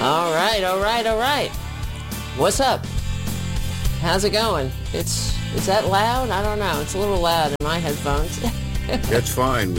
All right. What's up? How's it going? Is that loud? I don't know. It's a little loud in my headphones. That's fine.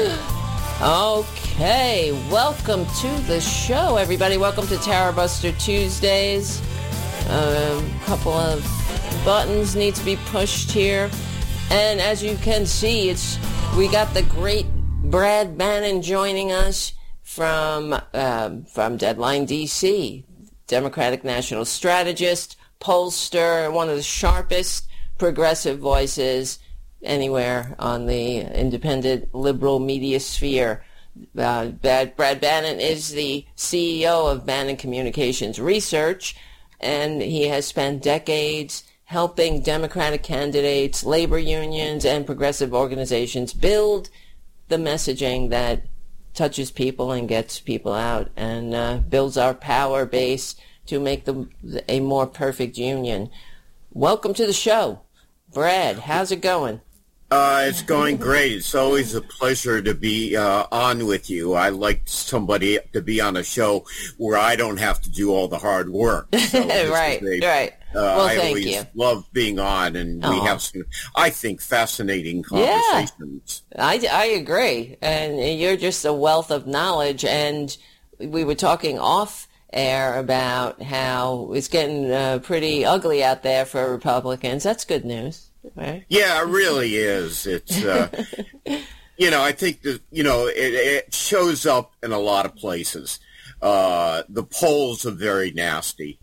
Okay, welcome to the show, everybody. Welcome to Tower Buster Tuesdays. A couple of buttons need to be pushed here. And as you can see, we got the great Brad Bannon joining us from Deadline DC, Democratic National Strategist, pollster, one of the sharpest progressive voices anywhere on the independent liberal media sphere. Brad Bannon is the CEO of Bannon Communications Research, and he has spent decades helping Democratic candidates, labor unions, and progressive organizations build the messaging that touches people and gets people out and builds our power base to make a more perfect union. Welcome to the show. Brad, how's it going? It's going great. It's always a pleasure to be on with you. I like somebody to be on a show where I don't have to do all the hard work. So right. Well, I thank always you. love being on, and we have some, I think, fascinating conversations. Yeah, I agree. And you're just a wealth of knowledge. And we were talking off air about how it's getting pretty ugly out there for Republicans. That's good news. Right? Yeah, it really is. It's, I think that, it shows up in a lot of places. The polls are very nasty.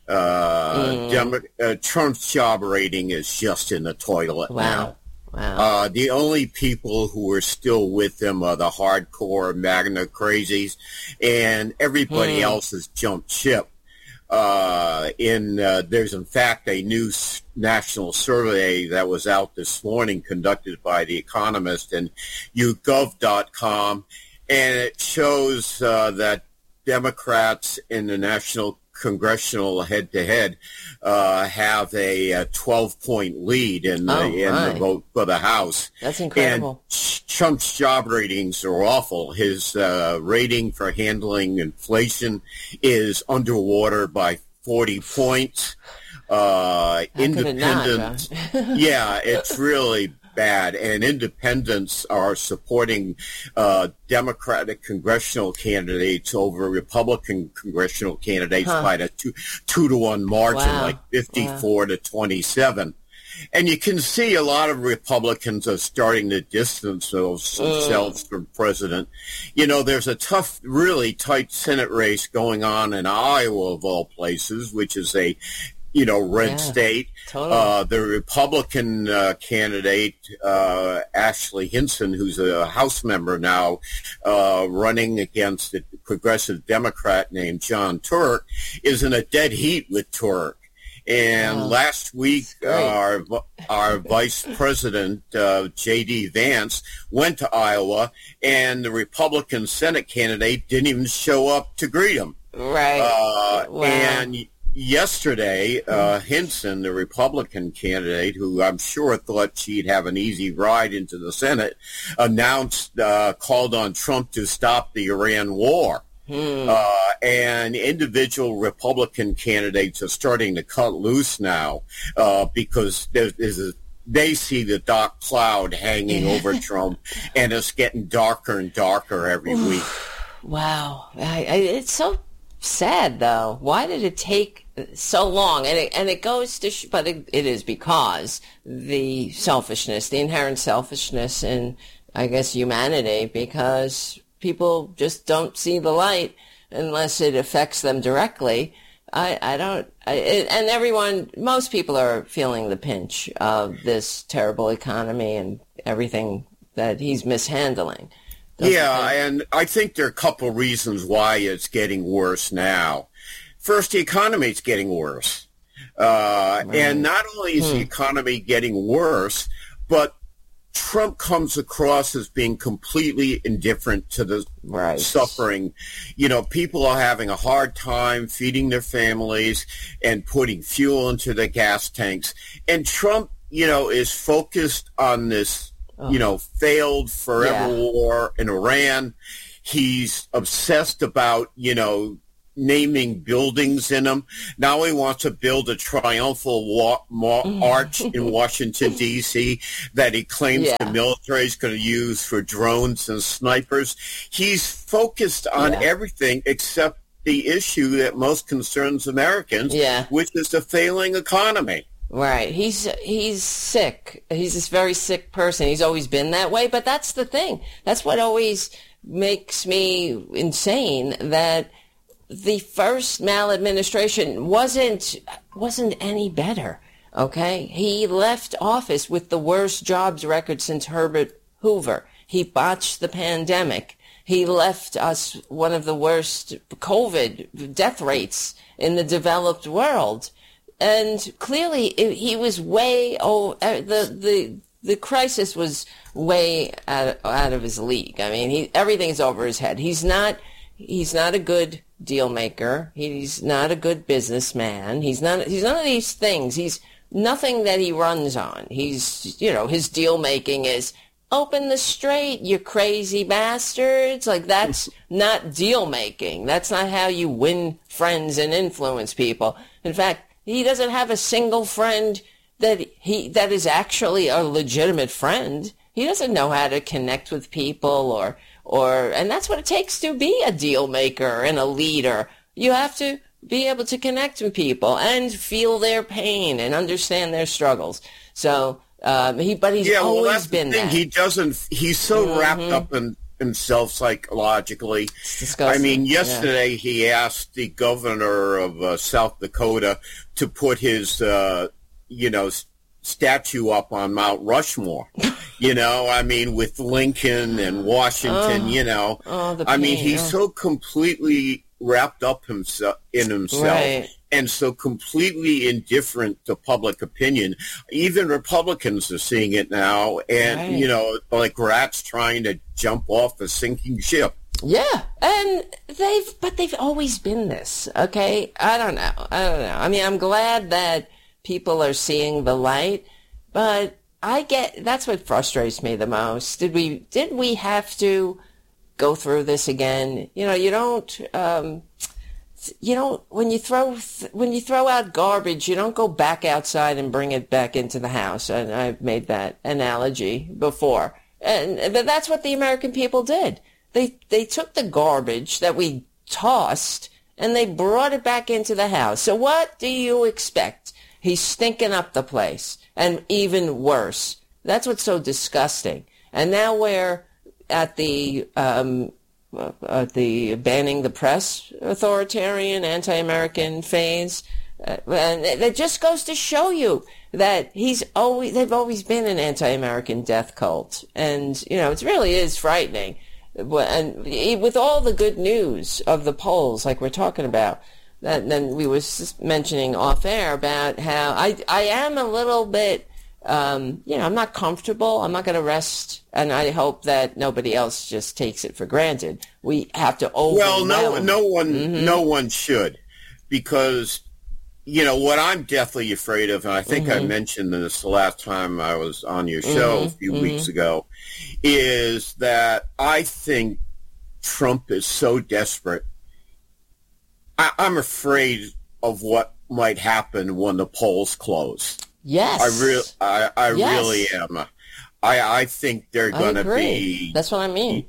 Trump's job rating is just in the toilet now. Wow. The only people who are still with him are the hardcore MAGA crazies, and everybody else has jumped ship. There's in fact a new national survey that was out this morning conducted by The Economist and YouGov.com, and it shows that Democrats in the national congressional head-to-head have a 12-point lead in the vote for the House. That's incredible. And Trump's job ratings are awful. His rating for handling inflation is underwater by 40 points. Independents, yeah, it's really bad. And independents are supporting Democratic congressional candidates over Republican congressional candidates by a 2-to-1 margin, like 54 to 27. And you can see a lot of Republicans are starting to distance themselves from president. There's a tough, really tight Senate race going on in Iowa, of all places, which is a red state. Totally. The Republican candidate, Ashley Hinson, who's a House member now, running against a progressive Democrat named John Turk, is in a dead heat with Turk. And last week, our Vice President, J.D. Vance, went to Iowa, and the Republican Senate candidate didn't even show up to greet him. Right. And yesterday, Hinson, the Republican candidate, who I'm sure thought she'd have an easy ride into the Senate, called on Trump to stop the Iran war. And individual Republican candidates are starting to cut loose now because they see the dark cloud hanging over Trump, and it's getting darker and darker every week. Wow. It's so sad, though. Why did it take so long? And it goes to, but it is because the inherent selfishness in, I guess, humanity, because people just don't see the light unless it affects them directly. Most people are feeling the pinch of this terrible economy and everything that he's mishandling. And I think there are a couple reasons why it's getting worse now. First, the economy is getting worse. And not only is the economy getting worse, but Trump comes across as being completely indifferent to the suffering. People are having a hard time feeding their families and putting fuel into their gas tanks. And Trump, is focused on this, failed forever war in Iran. He's obsessed about, naming buildings in them. Now he wants to build a triumphal arch in Washington, D.C. that he claims the military is going to use for drones and snipers. He's focused on everything except the issue that most concerns Americans, which is the failing economy. Right. He's sick. He's this very sick person. He's always been that way. But that's the thing. That's what always makes me insane, that the first maladministration wasn't any better. Okay? He left office with the worst jobs record since Herbert Hoover. He botched the pandemic. He left us one of the worst COVID death rates in the developed world. And clearly he was way, the crisis was way out of his league. I mean, everything's over his head. He's not a good deal maker. He's not a good businessman. He's none of these things. He's nothing that he runs on. His deal making is open the strait, you crazy bastards. Like, that's not deal making. That's not how you win friends and influence people. In fact, he doesn't have a single friend that is actually a legitimate friend. He doesn't know how to connect with people and that's what it takes to be a deal maker and a leader. You have to be able to connect with people and feel their pain and understand their struggles. So, he's always been that. He's so wrapped up in himself psychologically. It's disgusting. I mean, yesterday he asked the governor of South Dakota to put his, statue up on Mount Rushmore. I mean, with Lincoln and Washington, the I mean, pain, he's so completely wrapped up in himself. Right. And so completely indifferent to public opinion. Even Republicans are seeing it now, and like rats trying to jump off a sinking ship. Yeah, and they've always been this. Okay, I don't know. I mean, I'm glad that people are seeing the light, but that's what frustrates me the most. Did we have to go through this again? You don't. When you throw out garbage, you don't go back outside and bring it back into the house. And I've made that analogy before. But that's what the American people did. They took the garbage that we tossed and they brought it back into the house. So what do you expect? He's stinking up the place, and even worse. That's what's so disgusting. And now we're at the banning the press authoritarian anti-American phase, and it just goes to show you that they've always been an anti-American death cult, and it really is frightening. And with all the good news of the polls, like we're talking about, then we were mentioning off air about how I am a little bit. I'm not comfortable. I'm not going to rest, and I hope that nobody else just takes it for granted. We have to overwhelm. Well, no one should, because what I'm deathly afraid of, and I think I mentioned this the last time I was on your show a few weeks ago, is that I think Trump is so desperate. I'm afraid of what might happen when the polls close. Yes. I really am. I think they're going to be. That's what I mean.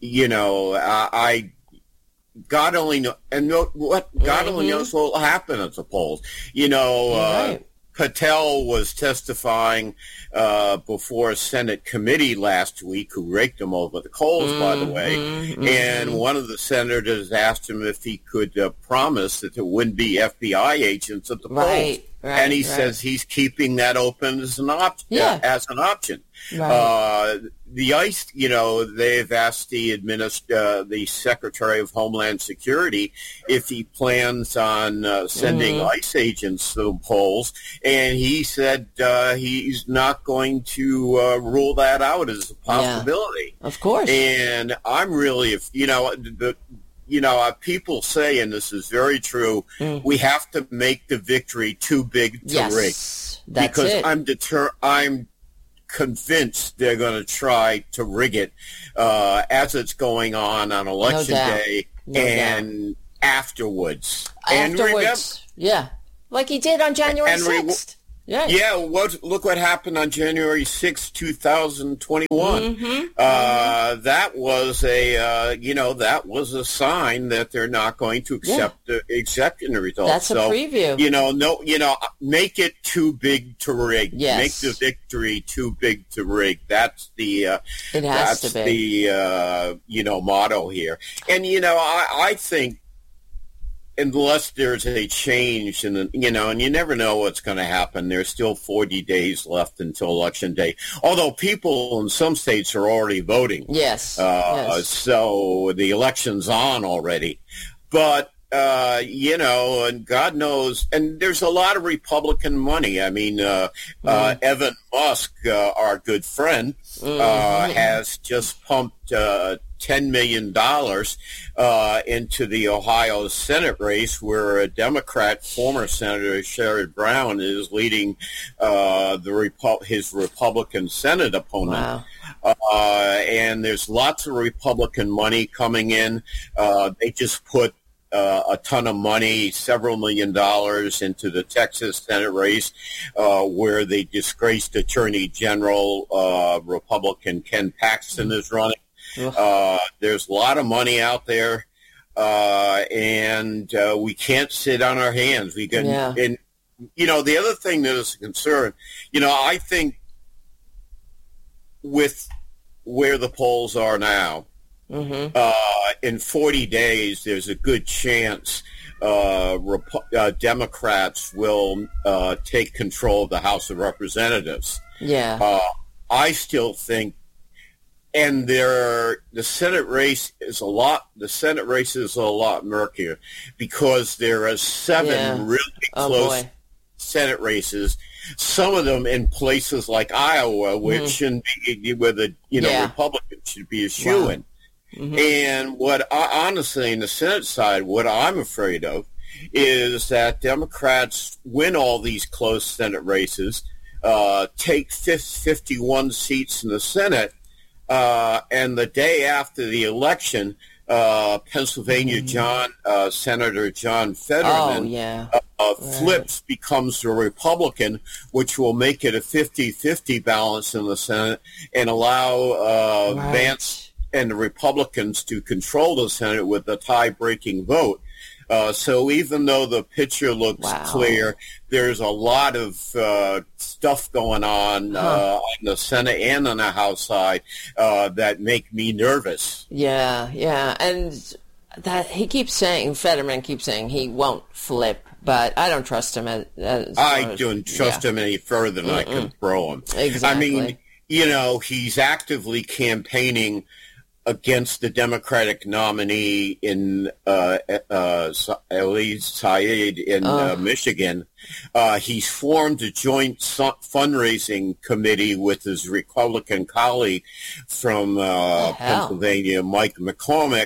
God only knows, and God only knows what will happen at the polls. Right. Patel was testifying before a Senate committee last week, who raked him over the coals, by the way. And one of the senators asked him if he could promise that there wouldn't be FBI agents at the polls. And he says he's keeping that open as an option. Right. The ICE, they've asked the Secretary of Homeland Security if he plans on sending ICE agents to the polls, and he said he's not going to rule that out as a possibility. Yeah, of course. And I'm really, people say, and this is very true, we have to make the victory too big to rig. Because I'm convinced they're going to try to rig it as it's going on election day. afterwards. Afterwards, yeah. Like he did on January 6th. Yeah. Yeah, look what happened on January 6, 2021. That was that was a sign that they're not going to accept the results. That's a preview. Make it too big to rig. Yes. Make the victory too big to rig. That's the it has to be. The motto here. And I think, unless there's a change, and you never know what's going to happen. There's still 40 days left until Election Day. Although people in some states are already voting. Yes. So the election's on already. But, and God knows, and there's a lot of Republican money. I mean, Evan Musk, our good friend, has just pumped $10 million into the Ohio Senate race, where a Democrat, former Senator Sherrod Brown, is leading his Republican Senate opponent. Wow. And there's lots of Republican money coming in. They just put a ton of money, several $1 million, into the Texas Senate race, where the disgraced Attorney General, Republican Ken Paxton, is running. There's a lot of money out there, and we can't sit on our hands. We can, and the other thing that is a concern, I think with where the polls are now, in 40 days, there's a good chance Democrats will take control of the House of Representatives. Yeah, I still think. And the Senate race is a lot murkier, because there are seven really close Senate races. Some of them in places like Iowa, which shouldn't be, where the Republicans should be a shoo-in. And honestly, in the Senate side, what I'm afraid of is that Democrats win all these close Senate races, take 51 seats in the Senate. And the day after the election, Pennsylvania Senator John Fetterman flips, becomes a Republican, which will make it a 50-50 balance in the Senate and allow Vance and the Republicans to control the Senate with a tie-breaking vote. So even though the picture looks clear, there's a lot of stuff going on the Senate and on the House side that make me nervous. Yeah. And that Fetterman keeps saying he won't flip, but I don't trust him. I don't trust him any further than I can throw him. Exactly. I mean, he's actively campaigning against the Democratic nominee in Elie Said in Michigan. He's formed a joint fundraising committee with his Republican colleague from Pennsylvania, Mike McCormick.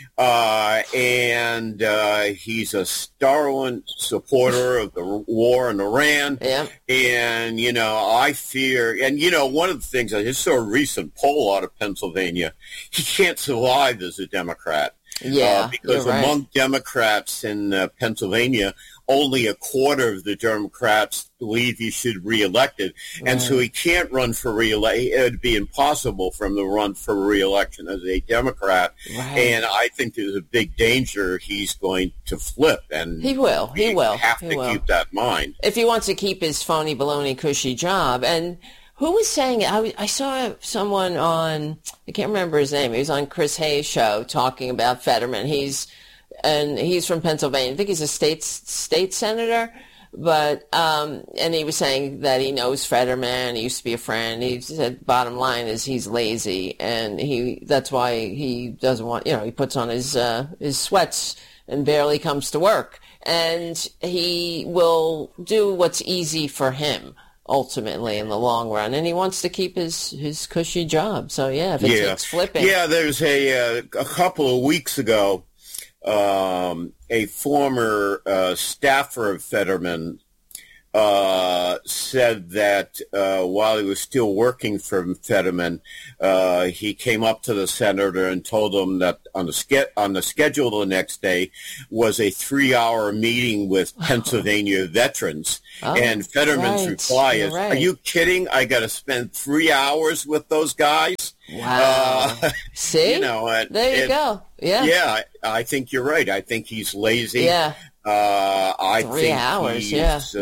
And he's a stalwart supporter of the war in Iran. Yeah. And, I fear, and, one of the things, I just saw a recent poll out of Pennsylvania, he can't survive as a Democrat. Yeah, because among Democrats in Pennsylvania, only a quarter of the Democrats believe he should be reelected. And so he can't run for reelection. It would be impossible for him to run for reelection as a Democrat. Right. And I think there's a big danger he's going to flip. And he will. He will. Have to keep that in mind. If he wants to keep his phony, baloney, cushy job. And who was saying it? I saw someone on, I can't remember his name. He was on Chris Hayes' show talking about Fetterman. He's from Pennsylvania. I think he's a state senator. But and he was saying that he knows Fetterman. He used to be a friend. He said bottom line is he's lazy, and that's why he doesn't want. He puts on his sweats and barely comes to work, and he will do what's easy for him ultimately in the long run, and he wants to keep his cushy job. So if it takes flipping. Yeah, there's a couple of weeks ago, a former staffer of Fetterman said that while he was still working for Fetterman, he came up to the senator and told him that on the schedule the next day was a 3-hour meeting with Pennsylvania veterans. And Fetterman's reply is, "Are you kidding? I got to spend 3 hours with those guys?" Wow. See? There you go. Yeah. Yeah, I think you're right. I think he's lazy. Yeah. I 3 think hours, he's,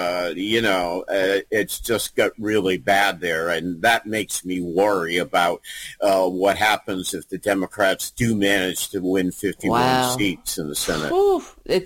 it's just got really bad there, and that makes me worry about what happens if the Democrats do manage to win 51 seats in the Senate. Whew.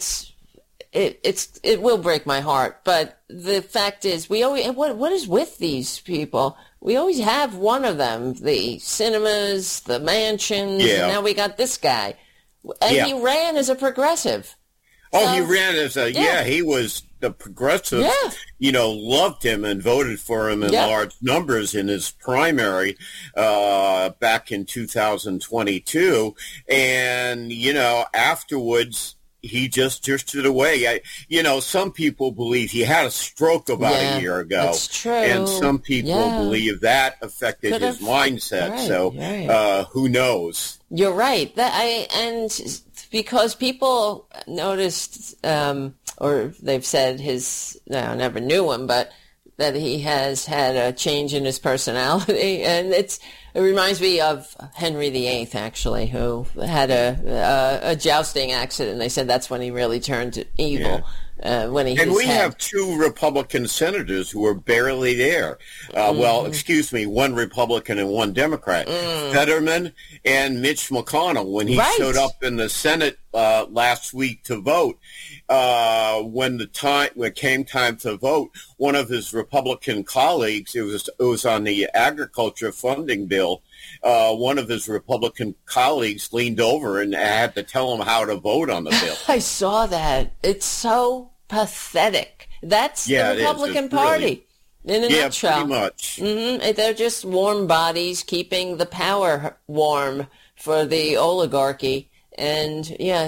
It will break my heart, but the fact is, we always what is with these people? We always have one of them, the cinemas, the mansions, and now we got this guy, and he ran as a progressive. He ran as he was the progressives, loved him and voted for him in large numbers in his primary back in 2022. And, afterwards, he just drifted away. Some people believe he had a stroke about a year ago. That's true. And some people believe that affected his mindset. Who knows? You're right. Because people noticed, or they've said I never knew him, but that he has had a change in his personality. And it reminds me of Henry VIII, actually, who had a jousting accident. They said that's when he really turned evil. We have two Republican senators who are barely there. One Republican and one Democrat. Fetterman and Mitch McConnell. When he showed up in the Senate last week to vote, when it came time to vote, one of his Republican colleagues, it was on the agriculture funding bill, one of his Republican colleagues leaned over and had to tell him how to vote on the bill. I saw that. It's so pathetic. That's the Republican Party in a nutshell. Pretty much. They're just warm bodies keeping the power warm for the oligarchy. And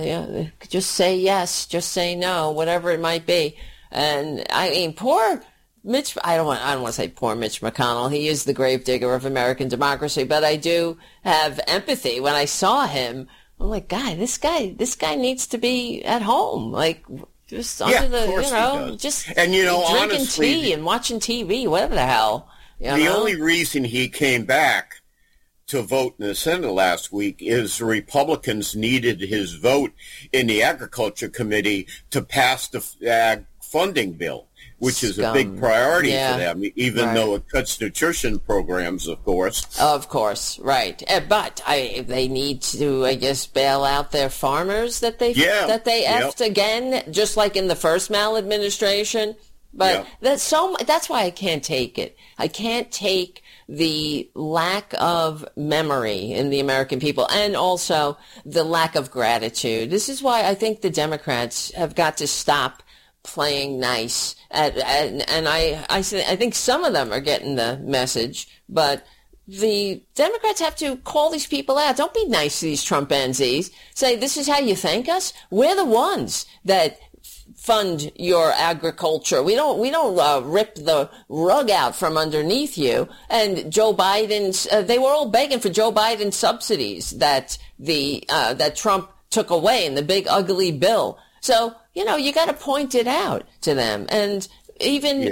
just say yes, just say no, whatever it might be. And I mean, poor Mitch, I don't want to say poor Mitch McConnell. He is the gravedigger of American democracy, but I do have empathy. When I saw him, I'm like, this guy needs to be at home, like just under the, just drinking honestly, tea and watching TV, whatever the hell. The only reason he came back to vote in the Senate last week is the Republicans needed his vote in the Agriculture Committee to pass the ag funding bill, which is a big priority for them, even though it cuts nutrition programs, of course. Of course, right. But they need to, I guess, bail out their farmers that they effed again, just like in the first maladministration. But that's why I can't take it. I can't take the lack of memory in the American people and also the lack of gratitude. This is why I think the Democrats have got to stop playing nice. And I think some of them are getting the message, but the Democrats have to call these people out. Don't be nice to these Trumpanzees. Say, this is how you thank us? We're the ones that fund your agriculture. We don't rip the rug out from underneath you. And Joe Biden's, they were all begging for Joe Biden's subsidies that that Trump took away in the big ugly bill. So, you got to point it out to them. And even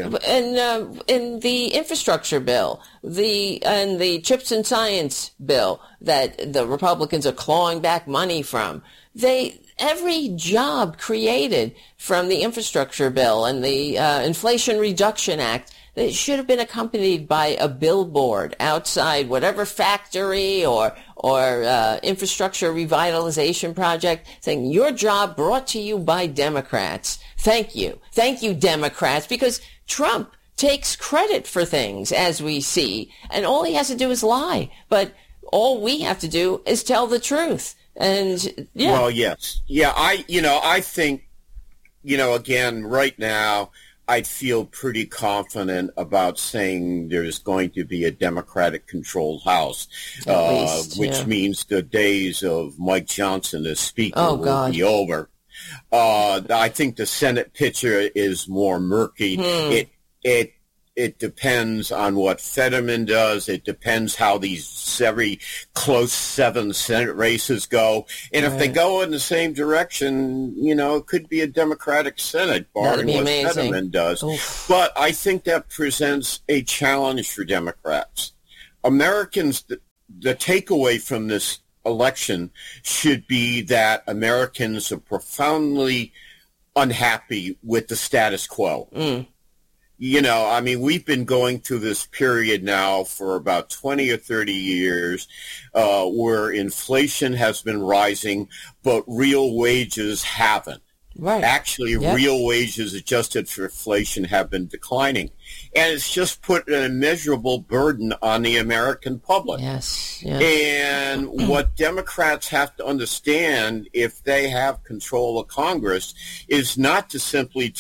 in the infrastructure bill, and the Chips and Science bill that the Republicans are clawing back money from, every job created from the infrastructure bill and the Inflation Reduction Act, it should have been accompanied by a billboard outside whatever factory or infrastructure revitalization project saying, your job brought to you by Democrats. Thank you. Thank you, Democrats, because Trump takes credit for things, as we see, and all he has to do is lie. But all we have to do is tell the truth. And well, yes. Yeah, I think, again, right now, I feel pretty confident about saying there's going to be a Democratic-controlled House, which means the days of Mike Johnson as Speaker will be over. I think the Senate picture is more murky. It depends on what Fetterman does. It depends how these very close 7 Senate races go. And if they go in the same direction, it could be a Democratic Senate, barring what Fetterman does. Oof. But I think that presents a challenge for Democrats. Americans, the takeaway from this election should be that Americans are profoundly unhappy with the status quo. We've been going through this period now for about 20 or 30 years where inflation has been rising, but real wages haven't. Right. Actually, real wages adjusted for inflation have been declining. And it's just put an immeasurable burden on the American public. Yes. And what Democrats have to understand, if they have control of Congress, is not to simply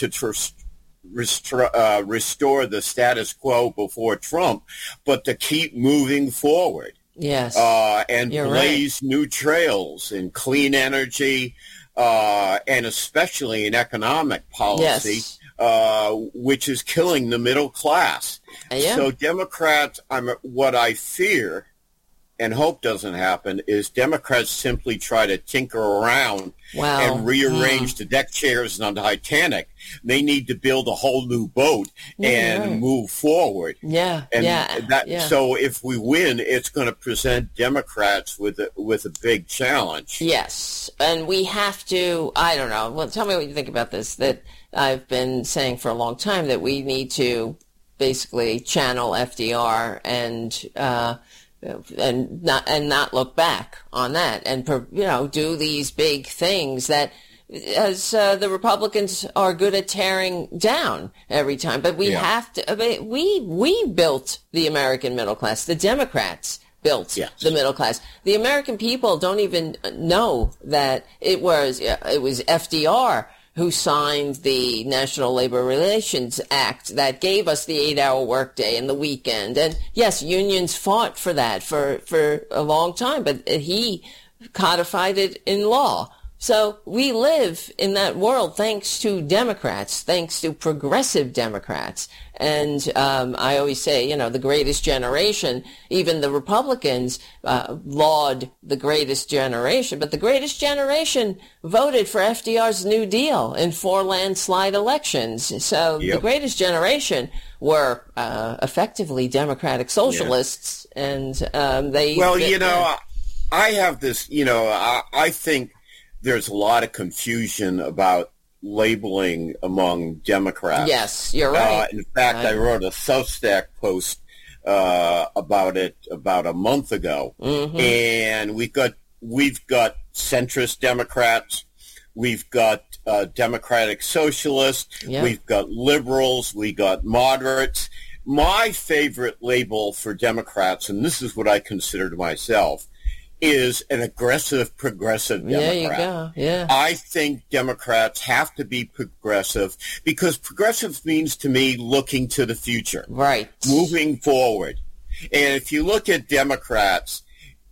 restore the status quo before Trump, but to keep moving forward. Yes. And blaze new trails in clean energy, and especially in economic policy, which is killing the middle class. So Democrats, what I fear and hope doesn't happen is Democrats simply try to tinker around and rearrange the deck chairs on the Titanic. They need to build a whole new boat and move forward. So if we win, it's going to present Democrats with a big challenge. Yes, and we have to, I don't know, well, tell me what you think about this, that I've been saying for a long time that we need to basically channel FDR and not look back on that, and do these big things that, as the Republicans are good at tearing down every time. But we have to. I mean, we built the American middle class. The Democrats built the middle class. The American people don't even know that it was FDR who signed the National Labor Relations Act that gave us the 8-hour workday and the weekend. And yes, unions fought for that for a long time, but he codified it in law. So we live in that world thanks to Democrats, thanks to progressive Democrats. And I always say, the greatest generation, even the Republicans laud the greatest generation, but the greatest generation voted for FDR's New Deal in 4 landslide elections. So the greatest generation were effectively Democratic socialists, and they... Well, I have this, I think there's a lot of confusion about labeling among Democrats. Yes, you're right. In fact, I wrote a Substack post about it about a month ago, and we've got centrist Democrats, we've got Democratic Socialists, we've got liberals, we got moderates. My favorite label for Democrats, and this is what I consider to myself, is an aggressive, progressive Democrat. There you go. Yeah. I think Democrats have to be progressive because progressive means to me looking to the future. Right. Moving forward. And if you look at Democrats,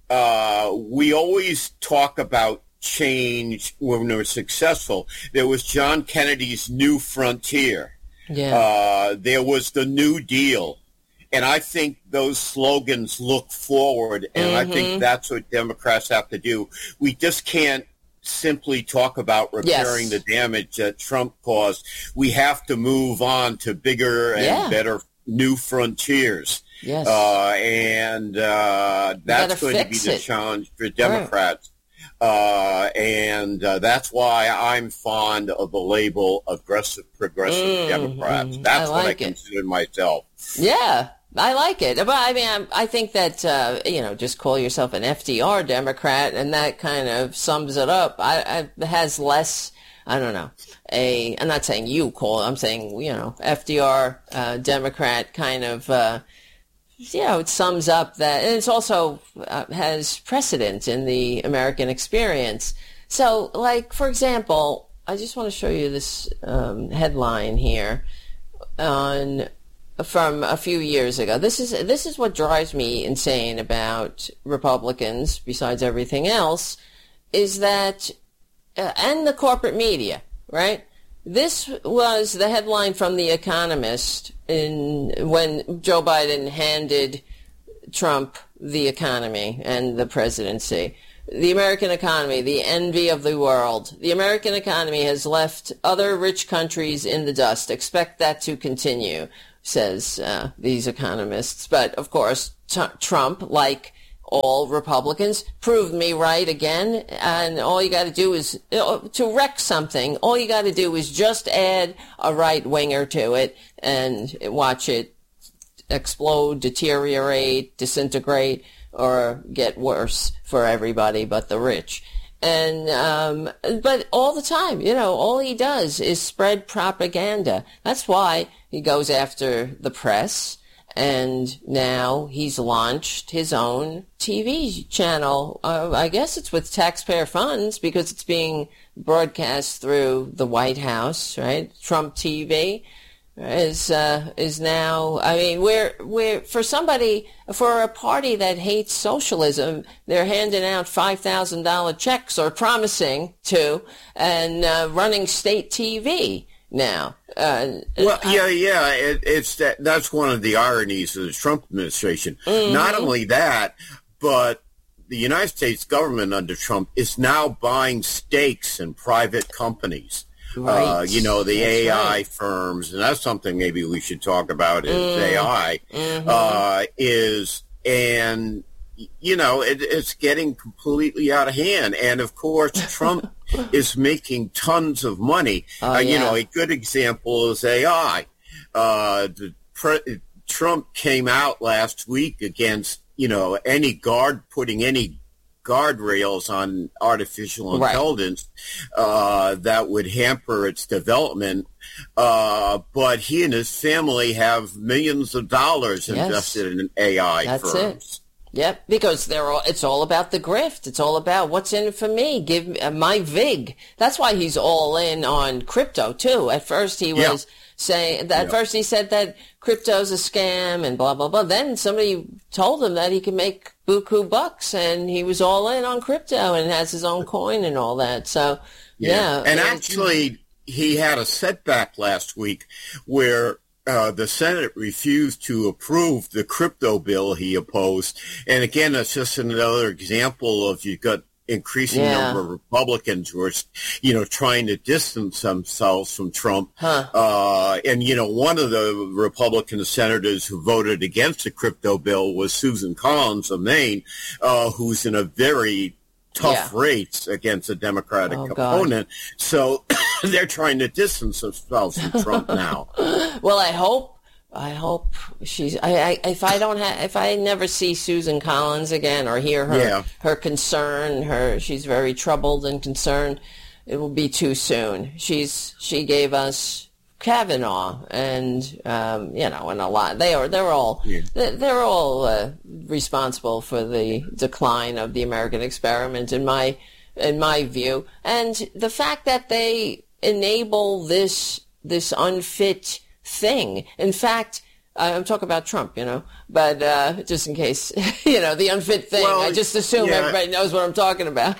we always talk about change when we're successful. There was John Kennedy's New Frontier. There was the New Deal. And I think those slogans look forward, and I think that's what Democrats have to do. We just can't simply talk about repairing the damage that Trump caused. We have to move on to bigger and better new frontiers. Yes. That's going to be the challenge for Democrats. And that's why I'm fond of the label aggressive, progressive Democrats. That's what I consider myself. Yeah. I like it. But I mean, I think that, just call yourself an FDR Democrat and that kind of sums it up. It has less, I don't know, I'm not saying you call it, I'm saying, FDR Democrat kind of, it sums up that, and it's also has precedent in the American experience. So, like, for example, I just want to show you this headline here from a few years ago. This is what drives me insane about Republicans, besides everything else, is that and the corporate media, right? This was the headline from The Economist when Joe Biden handed Trump the economy and the presidency. The American economy, the envy of the world. The American economy has left other rich countries in the dust. Expect that to continue, says these economists. But, of course, Trump, like all Republicans, proved me right again. And all you got to do is, to wreck something, all you got to do is just add a right-winger to it and watch it explode, deteriorate, disintegrate, or get worse for everybody but the rich. And but all the time, all he does is spread propaganda. That's why he goes after the press. And now he's launched his own TV channel. I guess it's with taxpayer funds because it's being broadcast through the White House, right? Trump TV is now, I mean, we're for a party that hates socialism, they're handing out $5,000 checks, or promising to, and running state TV now. That's one of the ironies of the Trump administration. Mm-hmm. Not only that, but the United States government under Trump is now buying stakes in private companies. Right. The AI firms, and that's something maybe we should talk about is AI, it's getting completely out of hand. And, of course, Trump is making tons of money. A good example is AI. Trump came out last week against, putting any guardrails on artificial intelligence that would hamper its development. But he and his family have millions of dollars invested in AI firms. It. Yep, because it's all about the grift. It's all about what's in it for me. Give me my VIG. That's why he's all in on crypto too. At first he was saying that. At first he said that crypto's a scam and blah blah blah. Then somebody told him that he could make buku bucks, and he was all in on crypto and has his own coin and all that. So and actually he had a setback last week where the Senate refused to approve the crypto bill he opposed. And again, that's just another example of you've got increasing number of Republicans who are, trying to distance themselves from Trump. And, one of the Republican senators who voted against the crypto bill was Susan Collins of Maine, who's in a very tough race against a Democratic opponent. So they're trying to distance themselves from Trump now. Well, I hope she's. If I never see Susan Collins again or hear her concern, she's very troubled and concerned. It will be too soon. She gave us Kavanaugh, and and a lot. They're all responsible for the decline of the American experiment, in my view. And the fact that they enable this unfit thing. In fact, I'm talking about Trump, but just in case, the unfit thing. Well, I just assume everybody knows what I'm talking about.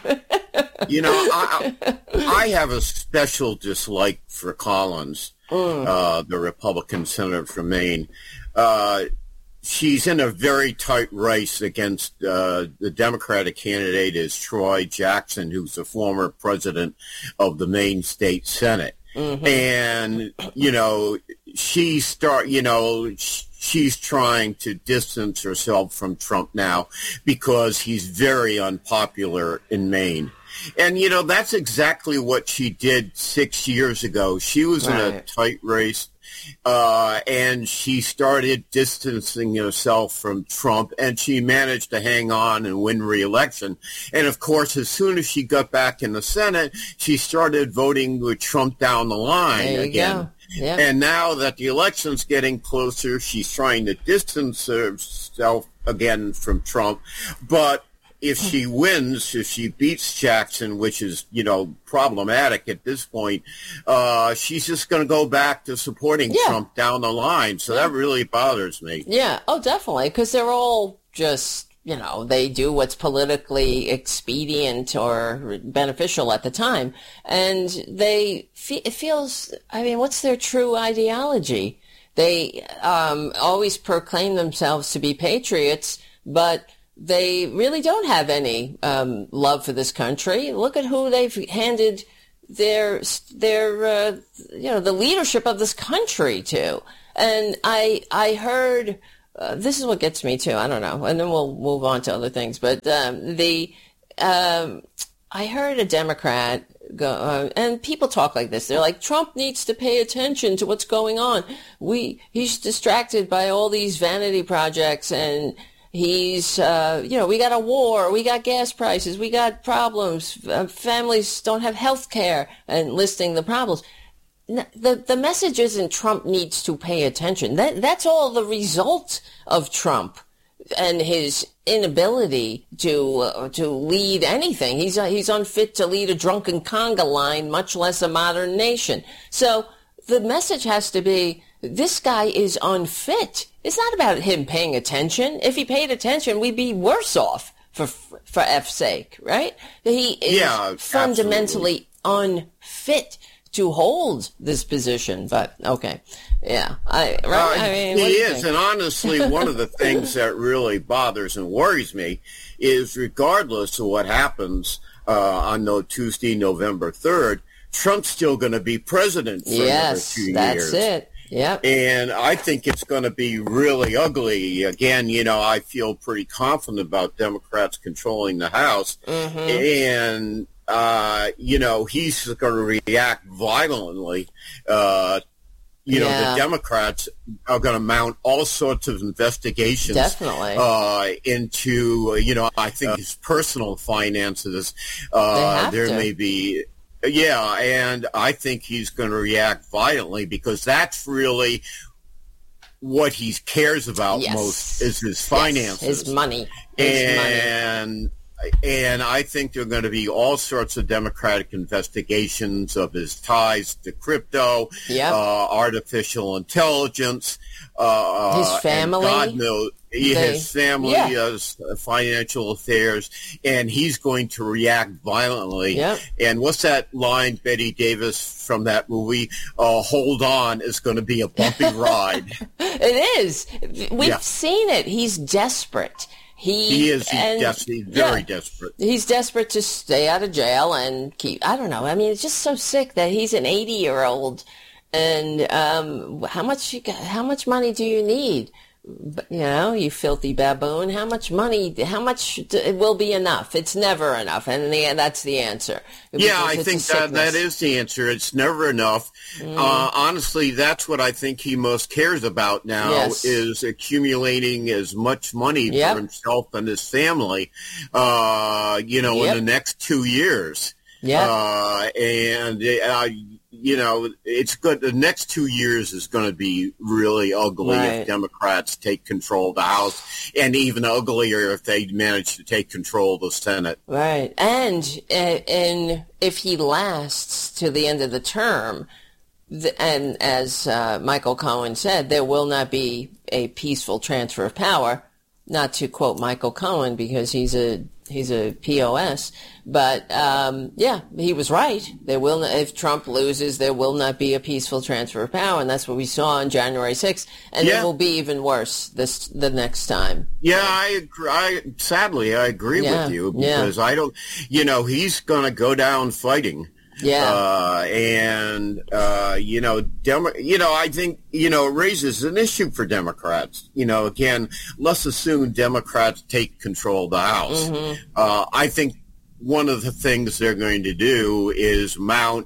I have a special dislike for Collins, the Republican senator from Maine. She's in a very tight race against the Democratic candidate is Troy Jackson, who's the former president of the Maine State Senate. Mm-hmm. And, she's trying to distance herself from Trump now because he's very unpopular in Maine. And, that's exactly what she did 6 years ago. She was in a tight race, and she started distancing herself from Trump, and she managed to hang on and win re-election. And, of course, as soon as she got back in the Senate, she started voting with Trump down the line again. Yeah. And now that the election's getting closer, she's trying to distance herself again from Trump. But if she wins, if she beats Jackson, which is, problematic at this point, she's just going to go back to supporting Trump down the line. So that really bothers me. Yeah. Oh, definitely. Because they're all just, they do what's politically expedient or beneficial at the time. And it feels, what's their true ideology? They always proclaim themselves to be patriots, but they really don't have any love for this country. Look at who they've handed their the leadership of this country to. And I heard, this is what gets me too, I don't know, and then we'll move on to other things, but I heard a Democrat go, and people talk like this, they're like, Trump needs to pay attention to what's going on. He's distracted by all these vanity projects, and he's, we got a war, we got gas prices, we got problems, families don't have health care, and listing the problems. The message isn't Trump needs to pay attention. That's all the result of Trump and his inability to lead anything. He's unfit to lead a drunken conga line, much less a modern nation. So the message has to be, this guy is unfit. It's not about him paying attention. If he paid attention, we'd be worse off, for F's sake, right? He is fundamentally unfit to hold this position, but okay. Yeah. He is, and honestly, one of the things that really bothers and worries me is, regardless of what happens on Tuesday, November 3rd, Trump's still going to be president for another 2 years. That's it. Yep. And I think it's going to be really ugly. Again, I feel pretty confident about Democrats controlling the House. Mm-hmm. And he's going to react violently. The Democrats are going to mount all sorts of investigations. Definitely. Into, I think his personal finances. May be. Yeah, and I think he's going to react violently, because that's really what he cares about most, is his finances. Yes, his money. And I think there are going to be all sorts of Democratic investigations of his ties to crypto, artificial intelligence, his family. And God knows, his family, financial affairs, and he's going to react violently. Yep. And what's that line, Betty Davis, from that movie? Hold on, is going to be a bumpy ride. It is. We've seen it. He's desperate. He is very desperate. He's desperate to stay out of jail and keep, I don't know. It's just so sick that he's an 80-year-old. And how much money do you need? You filthy baboon. How much will be enough? It's never enough. And that's the answer. Yeah, I think that is the answer. It's never enough. Honestly, that's what I think he most cares about now, is accumulating as much money for himself and his family, in the next 2 years. Yeah. It's good. The next 2 years is going to be really ugly if Democrats take control of the House, and even uglier if they manage to take control of the Senate. Right. And if he lasts to the end of the term, and as Michael Cohen said, there will not be a peaceful transfer of power. Not to quote Michael Cohen, because he's a POS, but he was right. If Trump loses, there will not be a peaceful transfer of power, and that's what we saw on January 6th, and it will be even worse the next time. Yeah, I agree. Sadly, I agree with you, because I don't. He's going to go down fighting. Yeah. I think, it raises an issue for Democrats. Again, let's assume Democrats take control of the House. Mm-hmm. I think one of the things they're going to do is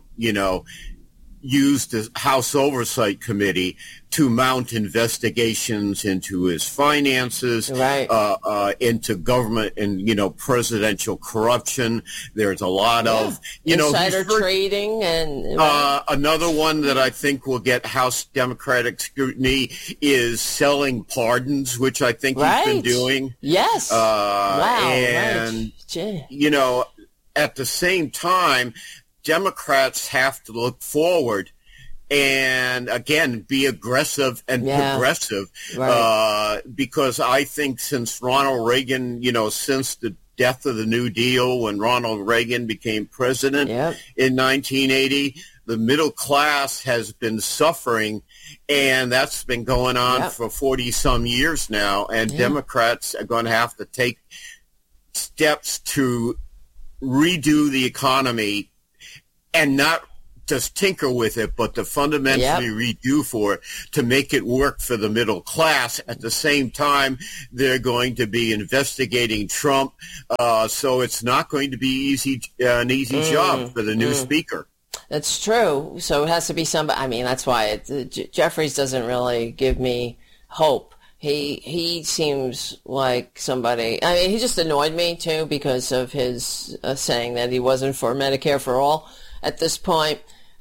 use the House Oversight Committee to mount investigations into his finances, into government and, presidential corruption. There's a lot of, insider trading. And another one that I think will get House Democratic scrutiny is selling pardons, which I think he's been doing. Yes. And, at the same time, Democrats have to look forward and again, be aggressive and progressive. Right. Because I think since Ronald Reagan, since the death of the New Deal, when Ronald Reagan became president in 1980, the middle class has been suffering, and that's been going on for 40-some years now, and Democrats are going to have to take steps to redo the economy and not just tinker with it, but to fundamentally redo for it to make it work for the middle class. At the same time, they're going to be investigating Trump, so it's not going to be an easy job for the new speaker. That's true. So it has to be somebody. I mean, that's why Jeffries doesn't really give me hope. He seems like somebody. I mean, he just annoyed me too because of his saying that he wasn't for Medicare for all at this point.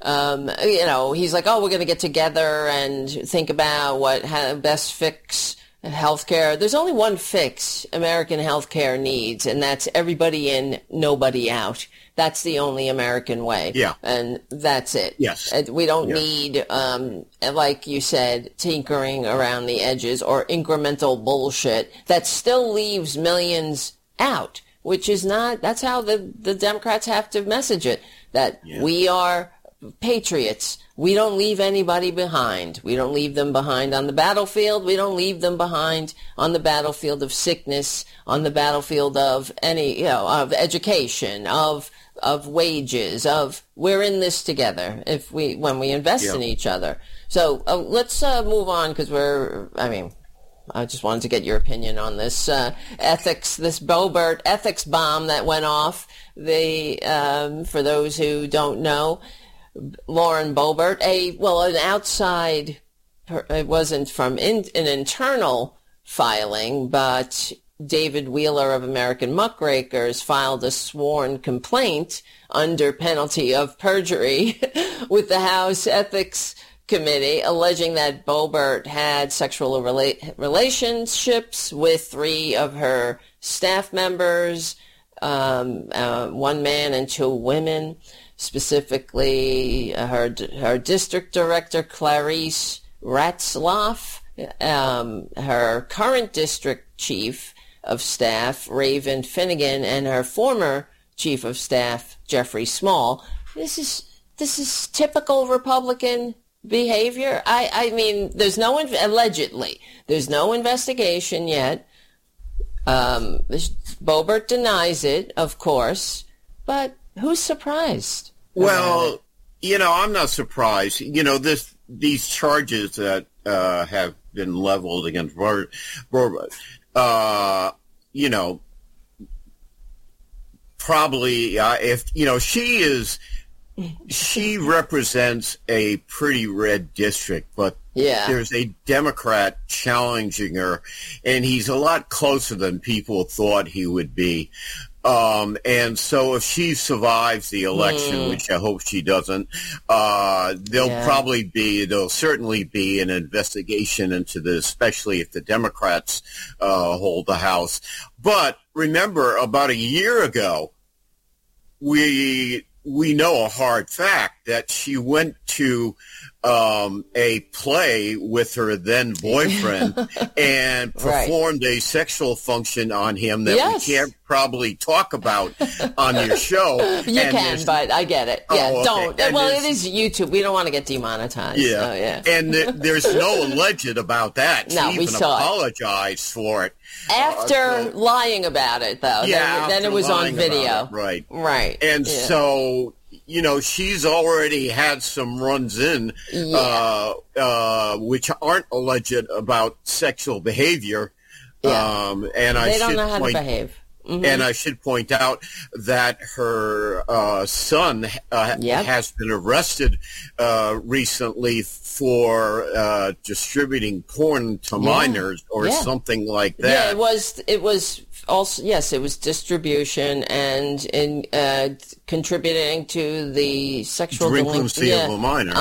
He's like, oh, we're going to get together and think about how best fix healthcare. There's only one fix American healthcare needs, and that's everybody in, nobody out. That's the only American way. Yeah. And that's it. Yes. We don't need, like you said, tinkering around the edges or incremental bullshit that still leaves millions out, which is not, that's how the Democrats have to message it, that we are patriots. We don't leave anybody behind. We don't leave them behind on the battlefield. We don't leave them behind on the battlefield of sickness, on the battlefield of of education, of wages, of we're in this together when we invest in each other. So let's move on because I just wanted to get your opinion on this this Boebert ethics bomb that went off. For those who don't know, Lauren Boebert, an outside, it wasn't from an internal filing, but David Wheeler of American Muckrakers filed a sworn complaint under penalty of perjury with the House Ethics Committee, alleging that Boebert had sexual relationships with 3 of her staff members, 1 man and 2 women. Specifically, her district director, Clarice Ratzlaff, her current district chief of staff, Raven Finnegan, and her former chief of staff, Jeffrey Small. This is typical Republican behavior. I mean, allegedly, there's no investigation yet. Boebert denies it, of course, but who's surprised? Well, I'm not surprised. These charges that have been leveled against Boebert, probably if she represents a pretty red district, but there's a Democrat challenging her, and he's a lot closer than people thought he would be. And so if she survives the election, which I hope she doesn't, there'll certainly be an investigation into this, especially if the Democrats hold the House. But remember, about a year ago, we know a hard fact that she went to a play with her then boyfriend and performed a sexual function on him that we can't probably talk about on your show. You can, but I get it. Don't. And it is YouTube. We don't want to get demonetized. Yeah. And there's no alleged about that. No, she even apologized for it. After lying about it, though. Then it was on video. Right. And so, she's already had some runs in, which aren't alleged about sexual behavior. And they don't know how to behave. Mm-hmm. And I should point out that her son has been arrested recently for distributing porn to minors or something like that. Yeah, it was also, yes, it was distribution and in contributing to the sexual delinquency of a minor.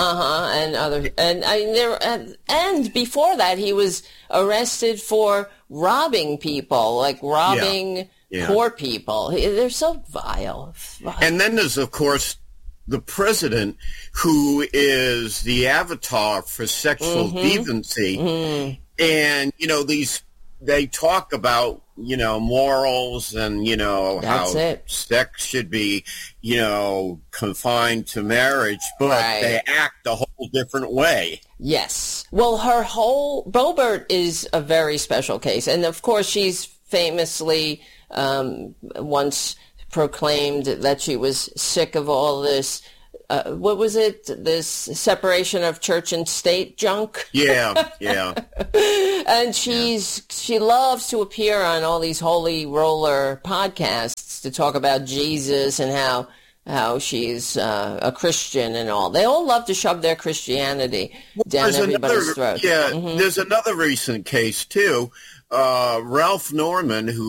And before that, he was arrested for robbing people, like robbing poor people. They're so vile. And then there's, of course, the president, who is the avatar for sexual deviancy. And, they talk about, morals and, That's how it. sex should be, confined to marriage, but they act a whole different way. Yes. Well, Boebert is a very special case. And of course, she's famously once proclaimed that she was sick of all this, what was it? This separation of church and state junk? Yeah. And she loves to appear on all these holy roller podcasts to talk about Jesus and how she's a Christian and all. They all love to shove their Christianity down everybody's throat. Yeah, there's another recent case, too. Ralph Norman, who